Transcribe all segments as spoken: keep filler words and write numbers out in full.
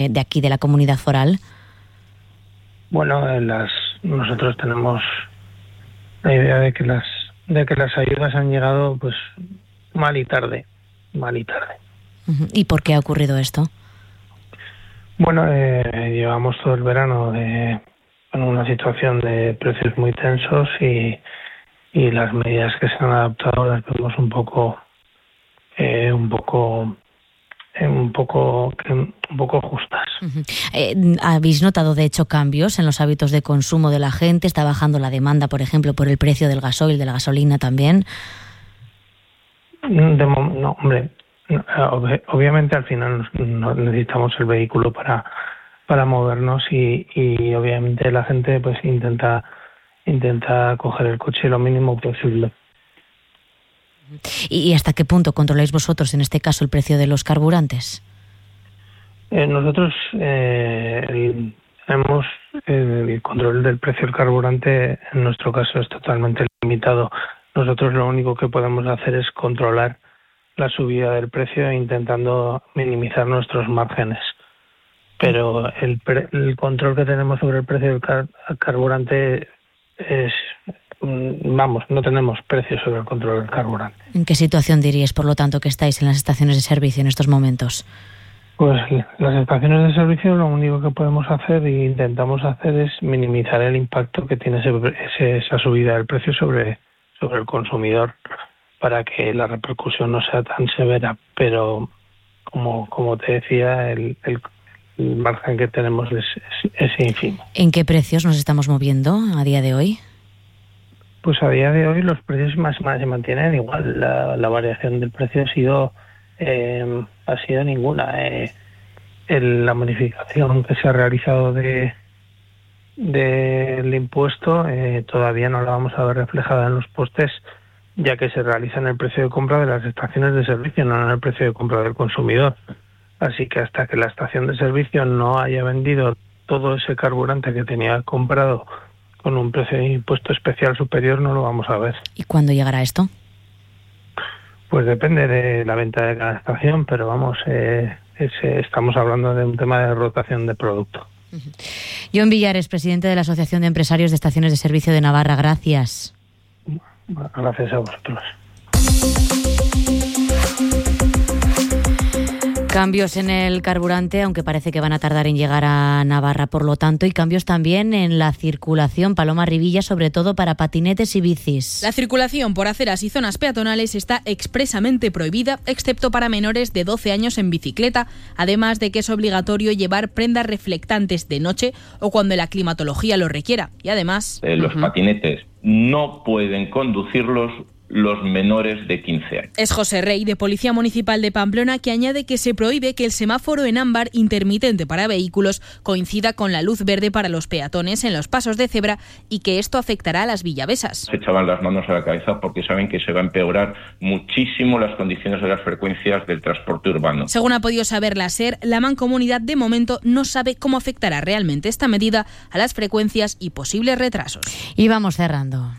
de aquí, de la comunidad foral? Bueno, en las, nosotros tenemos la idea de que las de que las ayudas han llegado pues mal y tarde, mal y tarde. ¿Y por qué ha ocurrido esto? Bueno, eh, llevamos todo el verano de, en una situación de precios muy tensos y, y las medidas que se han adoptado las vemos un poco, eh, un poco, eh, un poco, un poco justas. Uh-huh. Eh, ¿Habéis notado de hecho cambios en los hábitos de consumo de la gente? ¿Está bajando la demanda, por ejemplo, por el precio del gasoil, de la gasolina también? De, no, hombre. Obviamente al final nos necesitamos el vehículo para para movernos y, y obviamente la gente pues intenta intenta coger el coche lo mínimo posible. ¿Y hasta qué punto controláis vosotros en este caso el precio de los carburantes? Eh, nosotros eh, el, tenemos el control del precio del carburante, en nuestro caso es totalmente limitado. Nosotros lo único que podemos hacer es controlar la subida del precio intentando minimizar nuestros márgenes. Pero el, pre- el control que tenemos sobre el precio del car- carburante es, vamos, no tenemos precio sobre el control del carburante. ¿En qué situación diríais, por lo tanto, que estáis en las estaciones de servicio en estos momentos? Pues las estaciones de servicio lo único que podemos hacer e intentamos hacer es minimizar el impacto que tiene ese, ese, esa subida del precio sobre, sobre el consumidor, para que la repercusión no sea tan severa, pero como como te decía, el, el, el margen que tenemos es, es, es ínfimo. ¿En qué precios nos estamos moviendo a día de hoy? Pues a día de hoy los precios más, más se mantienen igual. La, la variación del precio ha sido eh, ha sido ninguna. Eh, el, la modificación que se ha realizado de del impuesto eh, todavía no la vamos a ver reflejada en los postes, ya que se realiza en el precio de compra de las estaciones de servicio, no en el precio de compra del consumidor. Así que hasta que la estación de servicio no haya vendido todo ese carburante que tenía comprado con un precio de impuesto especial superior, no lo vamos a ver. ¿Y cuándo llegará esto? Pues depende de la venta de cada estación, pero vamos, eh, es, eh, estamos hablando de un tema de rotación de producto. Uh-huh. John Villares, presidente de la Asociación de Empresarios de Estaciones de Servicio de Navarra, gracias. Gracias a vosotros. Cambios en el carburante, aunque parece que van a tardar en llegar a Navarra, por lo tanto, y cambios también en la circulación. Paloma Rivilla, sobre todo para patinetes y bicis. La circulación por aceras y zonas peatonales está expresamente prohibida, excepto para menores de doce años en bicicleta, además de que es obligatorio llevar prendas reflectantes de noche o cuando la climatología lo requiera. Y además... Eh, los uh-huh. patinetes no pueden conducirlos los menores de quince años. Es José Rey, de Policía Municipal de Pamplona, que añade que se prohíbe que el semáforo en ámbar intermitente para vehículos coincida con la luz verde para los peatones en los pasos de cebra y que esto afectará a las villavesas. Se echaban las manos a la cabeza porque saben que se va a empeorar muchísimo las condiciones de las frecuencias del transporte urbano. Según ha podido saber la SER, la Mancomunidad de momento no sabe cómo afectará realmente esta medida a las frecuencias y posibles retrasos. Y vamos cerrando.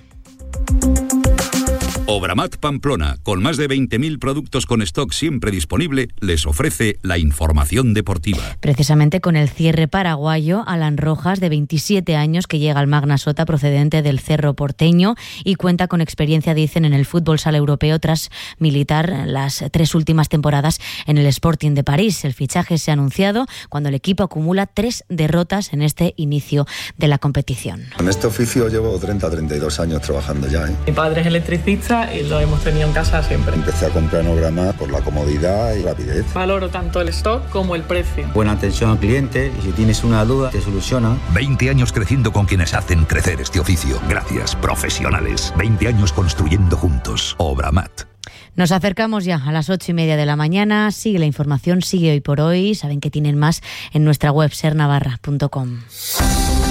Obramat Pamplona, con más de veinte mil productos con stock siempre disponible, les ofrece la información deportiva. Precisamente con el cierre paraguayo, Alan Rojas, de veintisiete años, que llega al Magna Sota procedente del Cerro Porteño y cuenta con experiencia, dicen, en el fútbol sala europeo tras militar las tres últimas temporadas en el Sporting de París. El fichaje se ha anunciado cuando el equipo acumula tres derrotas en este inicio de la competición. En este oficio llevo treinta a treinta y dos años trabajando ya, ¿eh? Mi padre es electricista y lo hemos tenido en casa siempre. Empecé a comprar en Obramat por la comodidad y rapidez. Valoro tanto el stock como el precio. Buena atención al cliente y si tienes una duda te soluciona. veinte años creciendo con quienes hacen crecer este oficio. Gracias, profesionales. veinte años construyendo juntos. Obramat. Nos acercamos ya a las ocho y media de la mañana. Sigue la información, sigue Hoy por Hoy. Saben que tienen más en nuestra web ser navarra punto com.